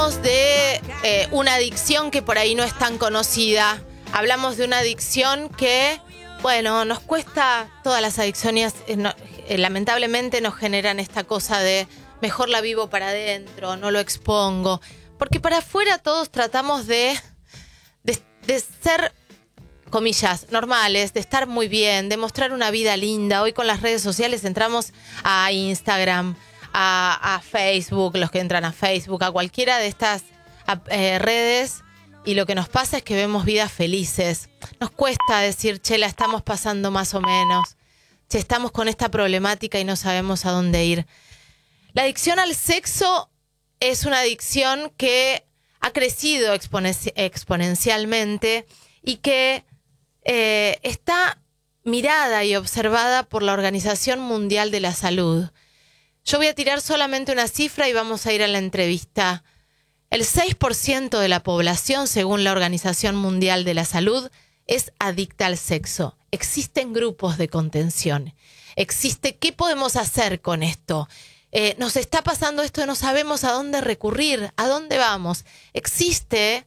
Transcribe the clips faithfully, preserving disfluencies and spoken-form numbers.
De eh, una adicción que por ahí no es tan conocida. Hablamos de una adicción que, bueno, nos cuesta, todas las adicciones eh, no, eh, lamentablemente nos generan esta cosa de mejor la vivo para adentro, no lo expongo. Porque para afuera todos tratamos de, de, de ser, comillas, normales, de estar muy bien, de mostrar una vida linda. Hoy con las redes sociales entramos a Instagram, A, a Facebook, los que entran a Facebook, a cualquiera de estas a, eh, redes, y lo que nos pasa es que vemos vidas felices. Nos cuesta decir, che, la estamos pasando más o menos, che, estamos con esta problemática y no sabemos a dónde ir. La adicción al sexo es una adicción que ha crecido exponen- exponencialmente y que eh, está mirada y observada por la Organización Mundial de la Salud. Yo voy a tirar solamente una cifra y vamos a ir a la entrevista. El seis por ciento de la población, según la Organización Mundial de la Salud, es adicta al sexo. Existen grupos de contención. Existe, ¿qué podemos hacer con esto? Eh, nos está pasando esto y no sabemos a dónde recurrir, a dónde vamos. Existe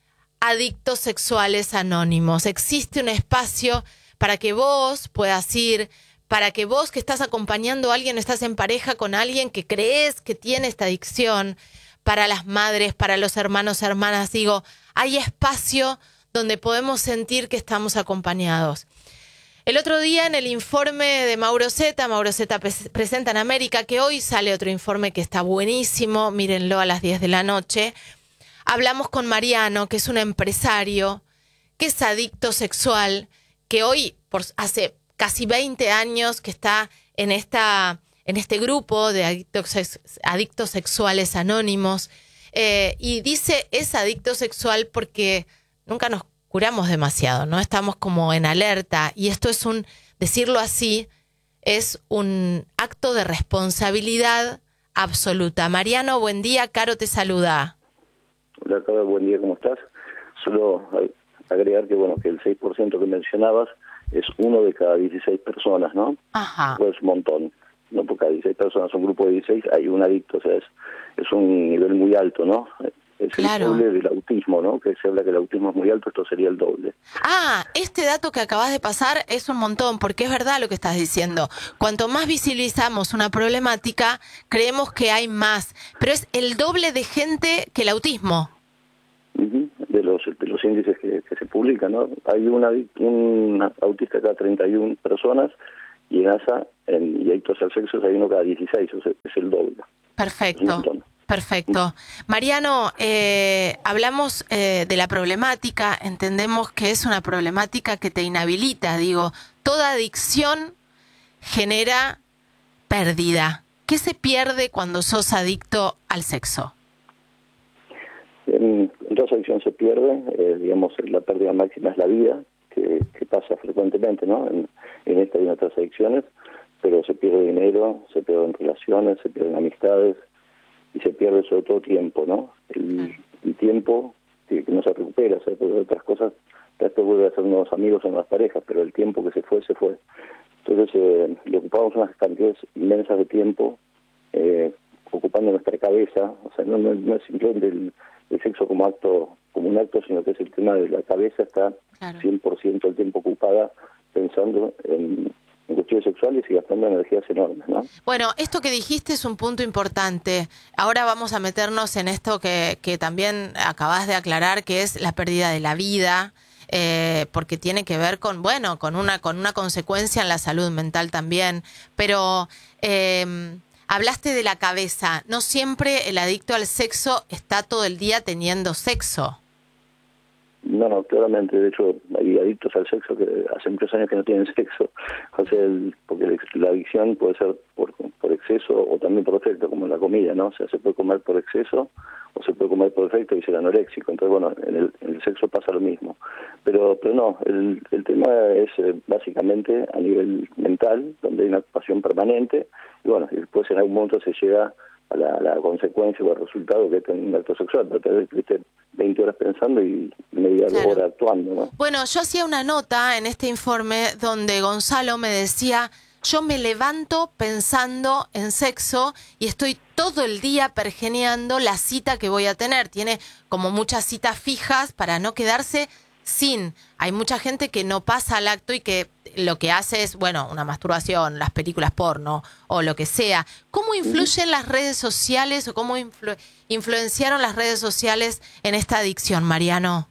Adictos Sexuales Anónimos. Existe un espacio para que vos puedas ir, para que vos que estás acompañando a alguien, estás en pareja con alguien que crees que tiene esta adicción, para las madres, para los hermanos, hermanas, digo, hay espacio donde podemos sentir que estamos acompañados. El otro día en el informe de Mauro Zeta, Mauro Zeta Presenta en América, que hoy sale otro informe que está buenísimo, mírenlo a las diez de la noche, hablamos con Mariano, que es un empresario, que es adicto sexual, que hoy, por hace casi veinte años que está en esta en este grupo de adictos, adictos sexuales anónimos, eh, y dice es adicto sexual porque nunca nos curamos demasiado, ¿no? Estamos como en alerta, y esto es un, decirlo así, es un acto de responsabilidad absoluta. Mariano, buen día, Caro te saluda. Hola, Caro, buen día, ¿cómo estás? Solo agregar que, bueno, que el seis por ciento que mencionabas es uno de cada dieciséis personas, ¿no? Ajá. Pues un montón. No, porque cada dieciséis personas, un grupo de dieciséis, hay un adicto, o sea, es, es un nivel muy alto, ¿no? Es Claro. El doble del autismo, ¿no? Que se habla que el autismo es muy alto, esto sería el doble. Ah, este dato que acabas de pasar es un montón, porque es verdad lo que estás diciendo. Cuanto más visibilizamos una problemática, creemos que hay más, pero es el doble de gente que el autismo. Uh-huh. De los de los índices que, que se publican, ¿no? Hay una, un autista cada treinta y una personas, y en A S A, en y adictos al sexo, hay uno cada dieciséis, o sea, es el doble. Perfecto, perfecto. Mariano, eh, hablamos eh, de la problemática, entendemos que es una problemática que te inhabilita, digo, toda adicción genera pérdida. ¿Qué se pierde cuando sos adicto al sexo? En, en toda adicción se pierde, eh, digamos, la pérdida máxima es la vida, que, que pasa frecuentemente, ¿no? En, en esta y en otras adicciones, pero se pierde dinero, se pierden relaciones, se pierden amistades y se pierde sobre todo tiempo, ¿no? El, el tiempo que, que no se recupera, se puede otras cosas, después vuelve a ser nuevos amigos o nuevas parejas, pero el tiempo que se fue, se fue. Entonces, eh, le ocupamos unas cantidades inmensas de tiempo eh, ocupando nuestra cabeza, o sea, no, no, no es simplemente el, el sexo como acto, como un acto, sino que es el tema de la cabeza, está claro. cien por ciento del tiempo ocupada pensando en, en cuestiones sexuales y gastando energías enormes, ¿no? Bueno, esto que dijiste es un punto importante. Ahora vamos a meternos en esto que, que también acabas de aclarar, que es la pérdida de la vida, eh, porque tiene que ver con, bueno, con una, con una consecuencia en la salud mental también. Pero eh, hablaste de la cabeza. No siempre el adicto al sexo está todo el día teniendo sexo. No, no, claramente. De hecho, hay adictos al sexo que hace muchos años que no tienen sexo. O sea, el, porque la adicción puede ser por, por exceso o también por defecto, como en la comida, ¿no? O sea, se puede comer por exceso o se puede comer por defecto y ser anoréxico. Entonces, bueno, en el, en el sexo pasa lo mismo. Pero pero no, el, el tema es eh, básicamente a nivel mental, donde hay una pasión permanente. Y bueno, y después en algún momento se llega a la, a la consecuencia o al resultado que es un acto sexual, pero te viste veinte horas pensando y media claro. hora actuando, ¿no? Bueno, yo hacía una nota en este informe donde Gonzalo me decía, yo me levanto pensando en sexo y estoy todo el día pergeneando la cita que voy a tener. Tiene como muchas citas fijas para no quedarse sin. Hay mucha gente que no pasa al acto y que lo que hace es, bueno, una masturbación, las películas porno o lo que sea. ¿Cómo influyen las redes sociales o cómo influ- influenciaron las redes sociales en esta adicción, Mariano?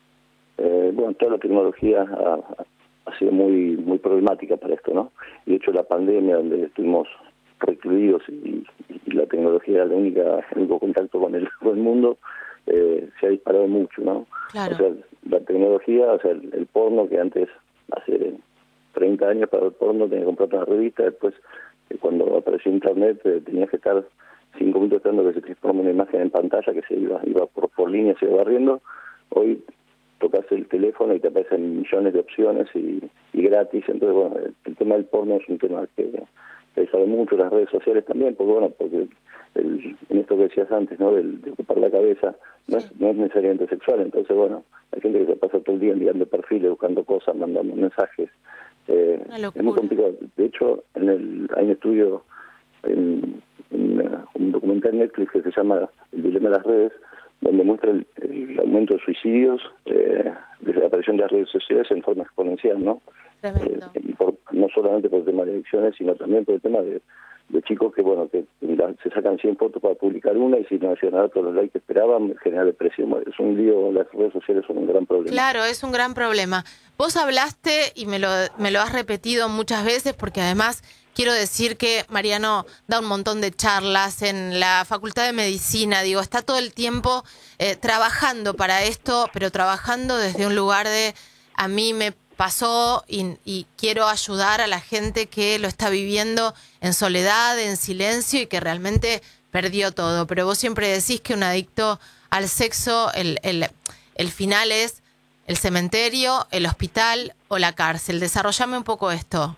Eh, bueno, toda la tecnología ha, ha sido muy muy problemática para esto, ¿no? Y de hecho la pandemia, donde estuvimos recluidos y, y la tecnología era el única, el único contacto con el, con el mundo, eh, se ha disparado mucho, ¿no? Claro. O sea, la tecnología, o sea, el, el porno que antes, hace treinta años para el porno, tenía que comprar una revista, después eh, cuando apareció internet eh, tenías que estar cinco minutos esperando que se transforme una imagen en pantalla que se iba, iba por, por línea, se iba barriendo. Hoy tocas el teléfono y te aparecen millones de opciones y, y gratis. Entonces, bueno, el, el tema del porno es un tema que, que sabe mucho, las redes sociales también, porque bueno, porque el, en esto que decías antes, ¿no? Del, de ocupar la cabeza, no, sí. es, no es necesariamente sexual. Entonces, bueno, hay gente que se pasa todo el día enviando perfiles, buscando cosas, mandando mensajes. Eh, es muy complicado. De hecho, en el, hay un estudio, en, en un documental en Netflix que se llama El dilema de las redes, donde muestra el, el aumento de suicidios eh, desde la aparición de las redes sociales en forma exponencial, ¿no? Eh, y por, no solamente por el tema de adicciones, sino también por el tema de, de chicos que, bueno, que la, se sacan cien fotos para publicar una y si no hacían nada todos los likes que esperaban, genera depresión. Es un lío, las redes sociales son un gran problema. Claro, es un gran problema. Vos hablaste, y me lo, me lo has repetido muchas veces, porque además quiero decir que Mariano da un montón de charlas en la Facultad de Medicina, digo, está todo el tiempo eh, trabajando para esto, pero trabajando desde un lugar de, a mí me pasó y, y quiero ayudar a la gente que lo está viviendo en soledad, en silencio y que realmente perdió todo. Pero vos siempre decís que un adicto al sexo, el, el, el final es el cementerio, el hospital o la cárcel. Desarrollame un poco esto.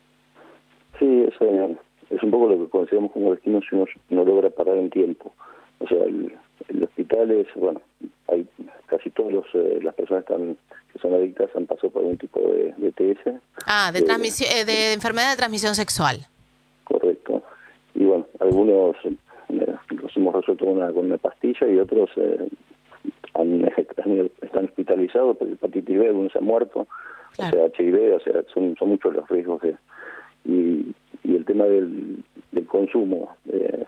Sí, es, eh, es un poco lo que consideramos como destino si uno no logra parar en tiempo. O sea, el, el hospital es, bueno, hay casi todas eh, las personas que, están, que son adictas han pasado por algún tipo de, de T S. Ah, de, eh, transmisión, eh, de enfermedad de transmisión sexual. Correcto. Y bueno, algunos eh, los hemos resuelto una, con una pastilla y otros eh, han, están hospitalizados por hepatitis B, algunos han muerto, claro. O sea, H I V, o sea, son, son muchos los riesgos de... Y, y el tema del, del consumo, eh,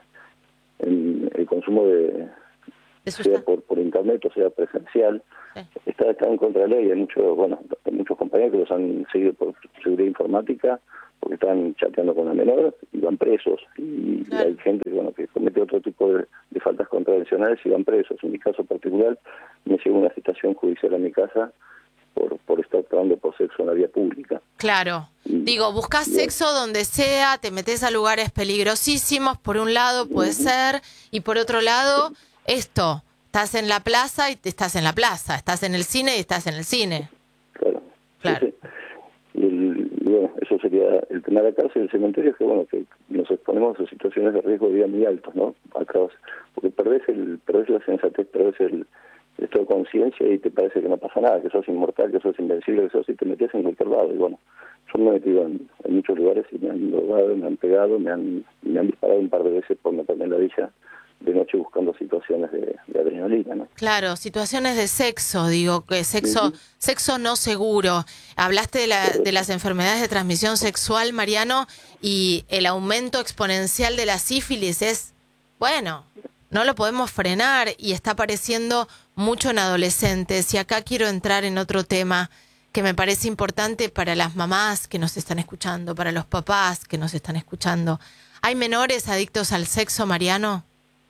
el, el consumo de, sea por, por internet o sea presencial, sí. está, está en contra de la ley. Hay muchos, bueno, hay muchos compañeros que los han seguido por seguridad informática porque están chateando con la menor y van presos. Y, claro. y hay gente bueno, que comete otro tipo de, de faltas contravencionales y van presos. En mi caso particular, me llegó una citación judicial a mi casa Por, por estar actuando por sexo en la vía pública. Claro. Y, Digo, buscas sexo donde sea, te metes a lugares peligrosísimos, por un lado puede uh-huh. ser, y por otro lado, esto, estás en la plaza y te estás en la plaza, estás en el cine y estás en el cine. Claro. Claro. Sí, sí. Y, el, y bueno, eso sería el tema de la cárcel y el cementerio, que bueno, que nos exponemos a situaciones de riesgo de vida muy altos, ¿no? Acá, porque perdés, el, perdés la sensatez, perdés el... esto de conciencia y te parece que no pasa nada, que sos inmortal, que sos invencible, que sos y te metes en cualquier lado. Y bueno, yo me he metido en, en muchos lugares y me han drogado, me han pegado, me han, me han disparado un par de veces por meterme en la villa de noche buscando situaciones de, de adrenalina, ¿no? Claro, situaciones de sexo, digo, que sexo, uh-huh. sexo no seguro. Hablaste de, la, de las enfermedades de transmisión sexual, Mariano, y el aumento exponencial de la sífilis es, bueno, no lo podemos frenar y está apareciendo mucho en adolescentes. Y acá quiero entrar en otro tema que me parece importante para las mamás que nos están escuchando, para los papás que nos están escuchando. ¿Hay menores adictos al sexo, Mariano?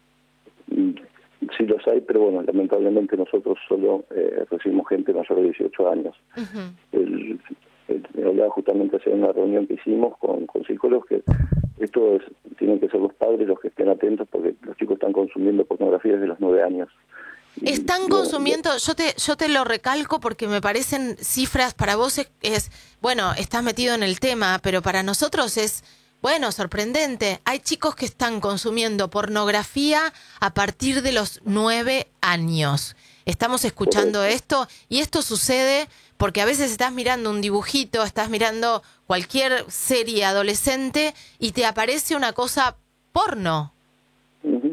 Sí los hay, pero bueno, lamentablemente nosotros solo eh, recibimos gente mayor de dieciocho años. Uh-huh. el, el, hablaba justamente hace una reunión que hicimos con, con psicólogos que esto es, tienen que ser los padres los que estén atentos porque los chicos están consumiendo pornografía desde los nueve años. Y, están y consumiendo, bueno, yo te yo te lo recalco porque me parecen cifras, para vos es, es, bueno, estás metido en el tema, pero para nosotros es, bueno, sorprendente. Hay chicos que están consumiendo pornografía a partir de los nueve años. Estamos escuchando esto y esto sucede porque a veces estás mirando un dibujito, estás mirando cualquier serie adolescente y te aparece una cosa porno. Uh-huh.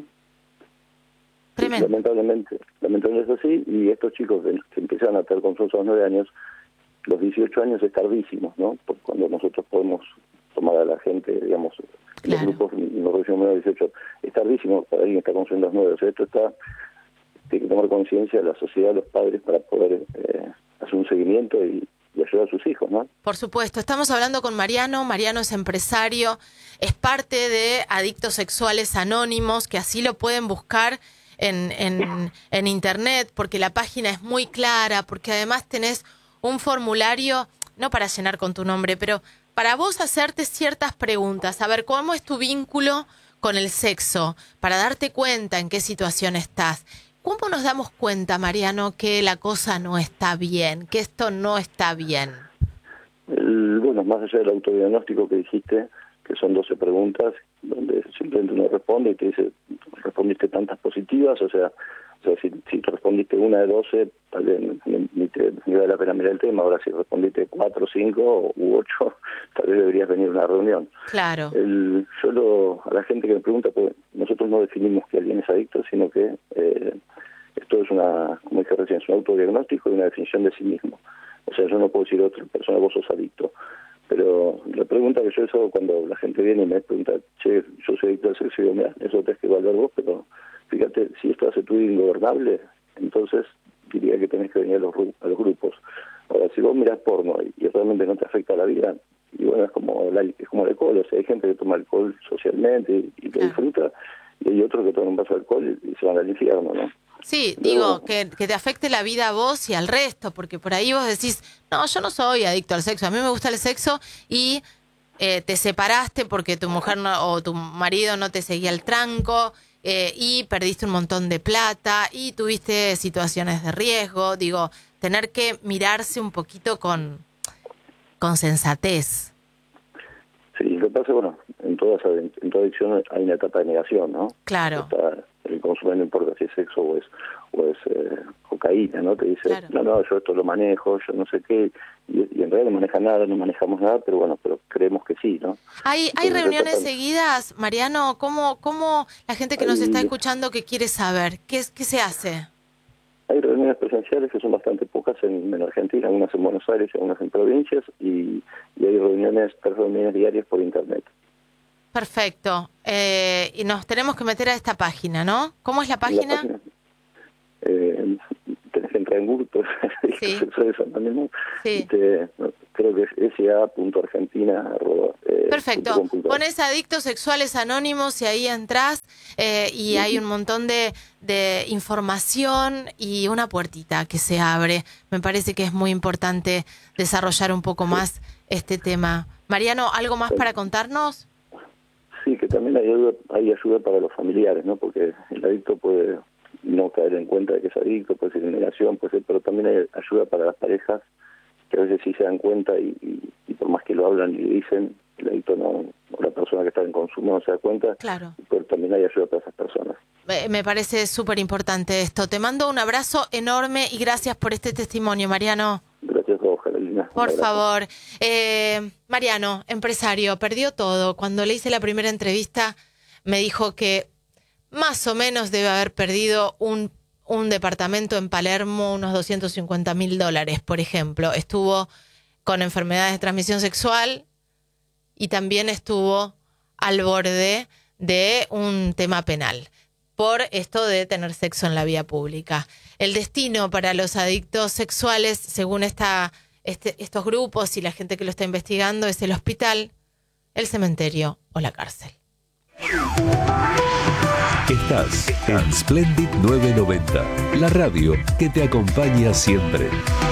Tremendo. Sí, lamentablemente, lamentablemente es así, y estos chicos que, que empiezan a tener consultas a los nueve años, los dieciocho años es tardísimo, ¿no? Porque cuando nosotros podemos tomar a la gente, digamos, claro. los grupos, nos reducimos a dieciocho, es tardísimo para alguien que está consumiendo a los nueve. O sea, esto está, tiene que tomar conciencia de la sociedad, de los padres, para poder eh, hacer un seguimiento y, y ayudar a sus hijos, ¿no? Por supuesto. Estamos hablando con Mariano. Mariano es empresario, es parte de Adictos Sexuales Anónimos, que así lo pueden buscar en, en, en internet, porque la página es muy clara, porque además tenés un formulario, no para llenar con tu nombre, pero para vos hacerte ciertas preguntas, saber cómo es tu vínculo con el sexo, para darte cuenta en qué situación estás. ¿Cómo nos damos cuenta, Mariano, que la cosa no está bien, que esto no está bien? El, bueno, más allá del autodiagnóstico que dijiste, que son doce preguntas, donde simplemente uno responde y te dice, respondiste tantas positivas, o sea, o sea si, si te respondiste una de doce, tal vez ni, ni te ni vale la pena mirar el tema. Ahora, si respondiste cuatro, cinco u ocho, tal vez deberías venir a una reunión. Claro. El, yo lo, a la gente que me pregunta, pues nosotros no definimos que alguien es adicto, sino que eh, esto es una, como dije recién, es un autodiagnóstico y una definición de sí mismo. O sea, yo no puedo decir a otra persona, vos sos adicto. Pero la pregunta que yo hago cuando la gente viene y me pregunta, che, yo soy adicto al sexo, y digo, mira, eso tenés que evaluar vos, pero fíjate, si esto hace tu vida ingobernable, entonces diría que tenés que venir a los, a los grupos. Ahora, si vos mirás porno y, y realmente no te afecta la vida, y bueno, es como, la, es como el alcohol, o sea, hay gente que toma alcohol socialmente y, y que disfruta, y hay otros que toman un vaso de alcohol y, y se van al infierno, ¿no? Sí, digo, que, que te afecte la vida a vos y al resto, porque por ahí vos decís, no, yo no soy adicto al sexo, a mí me gusta el sexo, y eh, te separaste porque tu mujer no, o tu marido no te seguía el tranco, eh, y perdiste un montón de plata, y tuviste situaciones de riesgo. Digo, tener que mirarse un poquito con, con sensatez. Sí, lo que pasa, bueno, en toda, en toda adicción hay una etapa de negación, ¿no? Claro. Está, el consumo no importa si es sexo o es o es eh, cocaína, ¿no? Te dice, claro. no, no, yo esto lo manejo, yo no sé qué, y, y en realidad no maneja nada, no manejamos nada, pero bueno, pero creemos que sí, ¿no? ¿Hay, hay reuniones tratan... seguidas, Mariano? ¿Cómo, cómo la gente que hay... nos está escuchando que quiere saber? ¿Qué, qué se hace? Hay reuniones presenciales que son bastante pocas en, en Argentina, algunas en Buenos Aires, algunas en provincias, y, y hay reuniones, tres reuniones diarias por internet. Perfecto. Eh, y nos tenemos que meter a esta página, ¿no? ¿Cómo es la página? La página eh, tenés que entrar en Google, sí. sí. Te, creo que es s a punto argentina. Eh, Perfecto. Pones Adictos Sexuales Anónimos y ahí entras eh, y sí. hay un montón de, de información y una puertita que se abre. Me parece que es muy importante desarrollar un poco más este tema. Mariano, ¿algo más sí. para contarnos? Sí, que también hay ayuda, hay ayuda para los familiares, ¿no? Porque el adicto puede no caer en cuenta de que es adicto, puede ser negación, puede ser, pero también hay ayuda para las parejas que a veces sí se dan cuenta y, y, y por más que lo hablan y dicen, el adicto no, o la persona que está en consumo no se da cuenta, claro. pero también hay ayuda para esas personas. Me parece súper importante esto. Te mando un abrazo enorme y gracias por este testimonio, Mariano. Gracias a vos, Carolina. Por favor. Eh, Mariano, empresario, perdió todo. Cuando le hice la primera entrevista, me dijo que más o menos debe haber perdido un, un departamento en Palermo, unos doscientos cincuenta mil dólares, por ejemplo. Estuvo con enfermedades de transmisión sexual y también estuvo al borde de un tema penal por esto de tener sexo en la vía pública. El destino para los adictos sexuales, según esta, este, estos grupos y la gente que lo está investigando, es el hospital, el cementerio o la cárcel. Estás en Splendid novecientos noventa, la radio que te acompaña siempre.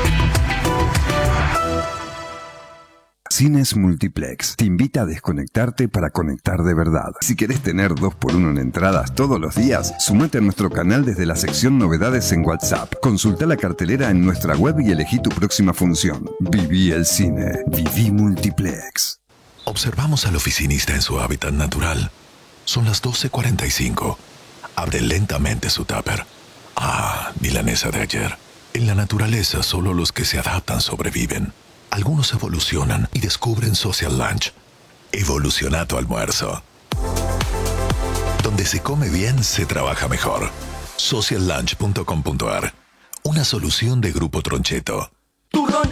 Cines Multiplex te invita a desconectarte para conectar de verdad. Si querés tener dos por uno en entradas todos los días, sumate a nuestro canal desde la sección Novedades en WhatsApp. Consulta la cartelera en nuestra web y elegí tu próxima función. Viví el cine. Viví Multiplex. Observamos al oficinista en su hábitat natural. Son las doce cuarenta y cinco. Abre lentamente su tupper. Ah, milanesa de ayer. En la naturaleza, solo los que se adaptan sobreviven. Algunos evolucionan y descubren Social Lunch. Evoluciona tu almuerzo. Donde se come bien, se trabaja mejor. social lunch punto com punto a r. Una solución de Grupo Troncheto.